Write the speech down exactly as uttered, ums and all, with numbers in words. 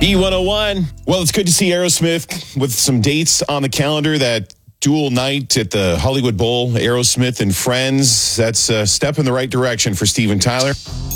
B one oh one. Well, it's good to see Aerosmith with some dates on the calendar. That dual night at the Hollywood Bowl, Aerosmith and Friends. That's a step in the right direction for Steven Tyler.